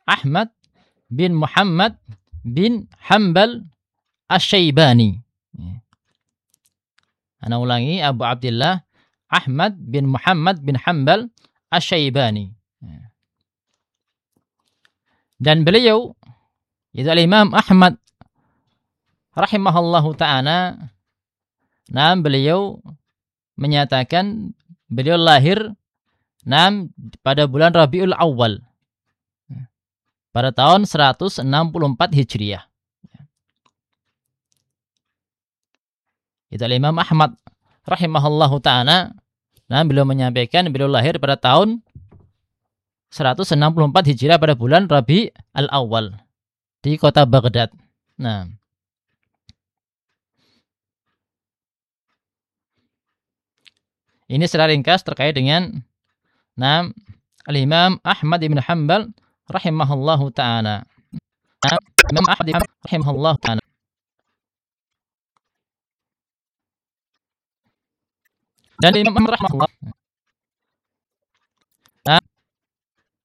Ahmad bin Muhammad bin Hanbal Asy-Syaibani. Ana ulangi, Abu Abdillah Ahmad bin Muhammad bin Hanbal Asy-Syaibani. Dan beliau, yaitu Imam Ahmad rahimahullahu ta'ala, beliau menyatakan beliau lahir pada bulan Rabiul Awal pada tahun 164 Hijriah. Itu Imam Ahmad rahimahullahu ta'ala, beliau menyampaikan beliau lahir pada tahun 164 Hijriah pada bulan Rabi al-Awwal di kota Baghdad. Nah, ini secara ringkas terkait dengan Al-Imam Ahmad bin Hanbal rahimahullahu ta'ala. Imam Ahmad bin Hanbal rahimahullahu ta'ala. Dan Imam Ahmad rahimahullah